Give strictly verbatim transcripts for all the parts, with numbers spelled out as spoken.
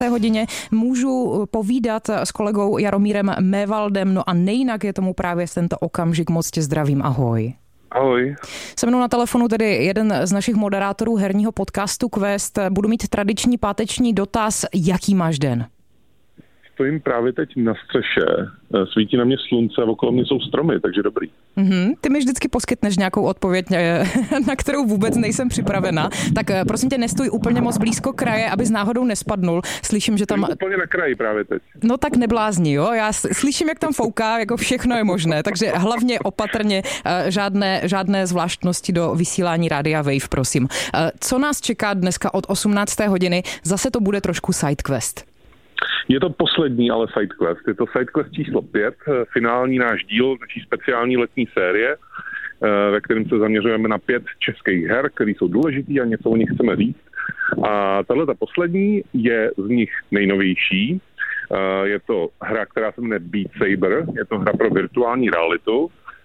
hodině můžu povídat s kolegou Jaromírem Mévaldem, no a nejinak je tomu právě v tento okamžik. Moc tě zdravím, ahoj. Ahoj. Se mnou na telefonu tedy jeden z našich moderátorů herního podcastu Quest. Budu mít tradiční páteční dotaz. Jaký máš den? Stojím právě teď na střeše, svítí na mě slunce a okolo mě jsou stromy, takže dobrý. Mm-hmm. Ty mi vždycky poskytneš nějakou odpověď, na kterou vůbec nejsem připravena. Tak prosím tě, nestůj úplně moc blízko kraje, abys náhodou nespadnul. Slyším, že tam... Jsem úplně na kraji právě teď. No tak neblázni, jo? Já slyším, jak tam fouká, jako všechno je možné, takže hlavně opatrně, žádné, žádné zvláštnosti do vysílání Rádia Wave, prosím. Co nás čeká dneska od osmnácté hodiny? Zase to bude trošku sidequest. Je to poslední, ale sidequest. Je to sidequest číslo pět, finální náš díl naší speciální letní série, ve kterém se zaměřujeme na pět českých her, které jsou důležitý a něco o nich chceme říct. A tahleta poslední je z nich nejnovější. Je to hra, která se jmenuje Beat Saber. Je to hra pro virtuální realitu.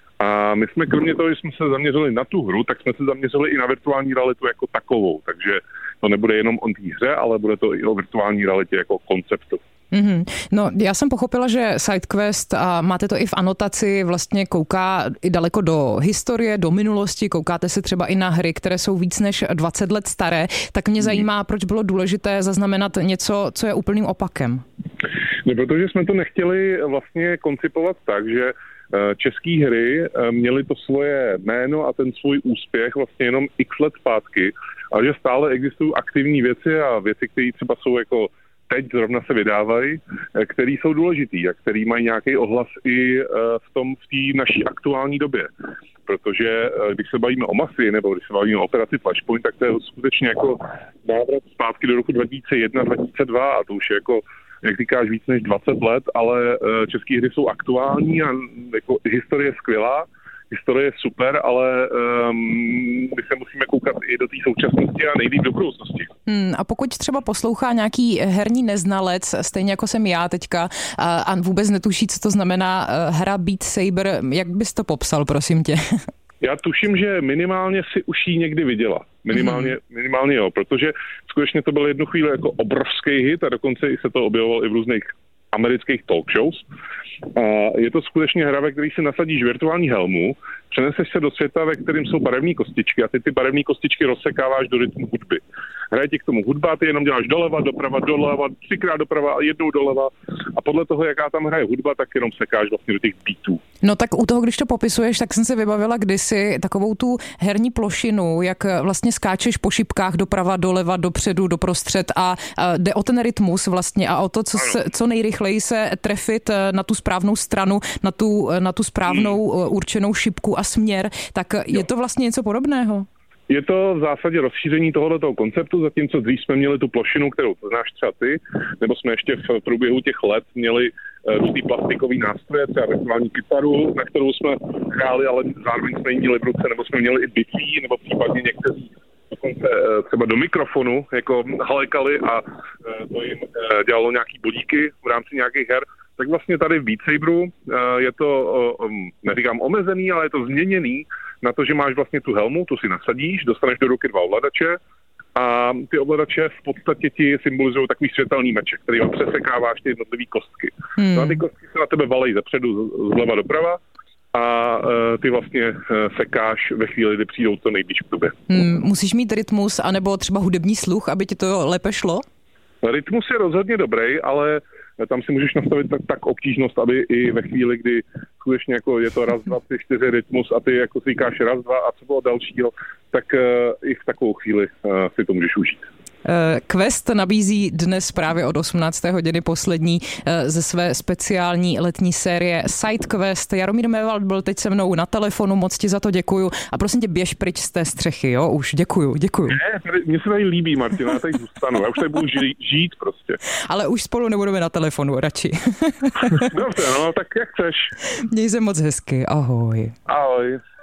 A my jsme kromě toho, že jsme se zaměřili na tu hru, tak jsme se zaměřili i na virtuální realitu jako takovou. Takže to nebude jenom o té hře, ale bude to i o virtuální realitě jako konceptu. Mm-hmm. No, já jsem pochopila, že SideQuest, a máte to i v anotaci, vlastně kouká i daleko do historie, do minulosti, koukáte se třeba i na hry, které jsou víc než dvacet let staré, tak mě zajímá, proč bylo důležité zaznamenat něco, co je úplným opakem. No, protože jsme to nechtěli vlastně koncipovat tak, že české hry měly to svoje jméno a ten svůj úspěch vlastně jenom x let zpátky, ale že stále existují aktivní věci a věci, které třeba jsou jako teď zrovna se vydávají, které jsou důležitý a které mají nějaký ohlas i v tom v té naší aktuální době. Protože když se bavíme o Mafii nebo když se bavíme o operaci Flashpoint, tak to je skutečně jako návrat zpátky do roku dva tisíce jedna dva tisíce dva a to už je jako, jak říkáš, víc než dvacet let, ale české hry jsou aktuální a jako historie je skvělá. Historie je super, ale um, my se musíme koukat i do té současnosti a nejlíp do budoucnosti. Hmm, a pokud třeba poslouchá nějaký herní neznalec, stejně jako jsem já teďka, a, a vůbec netuší, co to znamená hra Beat Saber, jak bys to popsal, prosím tě? Já tuším, že minimálně si už ji někdy viděla. Minimálně, mm. minimálně jo, protože skutečně to byl jednu chvíli jako obrovský hit a dokonce i se to objevovalo i v různých amerických talk shows. A je to skutečně hra, ve který si nasadíš virtuální helmu, přeneseš se do světa, ve kterém jsou barevné kostičky a ty ty barevné kostičky rozsekáváš do rytmu hudby. Hraje ti k tomu hudba, ty jenom děláš doleva, doprava, doleva, třikrát doprava a jednou doleva a podle toho, jaká tam hraje hudba, tak jenom sekáš vlastně do těch beatů. No tak u toho, když to popisuješ, tak jsem se vybavila kdysi takovou tu herní plošinu, jak vlastně skáčeš po šipkách doprava, doleva, dopředu, doprostřed a, a jde o ten rytmus vlastně a o to, co, se, co nejrychleji se trefit na tu správnou stranu, na tu, na tu správnou hmm. určenou šipku a směr, tak je to vlastně něco podobného? Je to v zásadě rozšíření tohoto konceptu, zatímco dřív jsme měli tu plošinu, kterou znáš třeba ty, nebo jsme ještě v průběhu těch let měli různý plastikový nástroje, třeba virtuální kytaru, na kterou jsme hráli, ale zároveň jsme ji měli v ruce, nebo jsme měli i bicí, nebo případně někteří dokonce třeba do mikrofonu jako halekali a to jim dělalo nějaký bodíky v rámci nějakých her. Tak vlastně tady v Beat Saberu je to, neříkám omezený, ale je to změněný na to, že máš vlastně tu helmu, tu si nasadíš, dostaneš do ruky dva ovladače a ty ovladače v podstatě ti symbolizují takový světelný meče, který přesekáváš ty jednotlivé kostky. Hmm. No a ty kostky se na tebe valejí zepředu, zleva doprava a ty vlastně sekáš ve chvíli, kdy přijdou to nejblíž k tobě. Hmm, musíš mít rytmus anebo třeba hudební sluch, aby ti to lépe šlo? Rytmus je rozhodně dobrý, ale tam si můžeš nastavit tak, tak obtížnost, aby i ve chvíli, kdy skutečně jako je to raz, dva, tři, čtyři rytmus a ty jako si říkáš raz, dva a co bylo dalšího, tak uh, i v takovou chvíli uh, si to můžeš užít. Quest nabízí dnes právě od osmnácté hodiny poslední ze své speciální letní série SideQuest. Jaromír Mévald byl teď se mnou na telefonu, moc ti za to děkuju. A prosím tě, běž pryč z té střechy, jo? Už děkuju, děkuju. Ne, tady, mně se tady líbí, Martina, já tady zůstanu, já už tady budu žít, žít prostě. Ale už spolu nebudeme na telefonu, radši. Dobře, no, tak jak chceš. Měj se moc hezky, ahoj. Ahoj.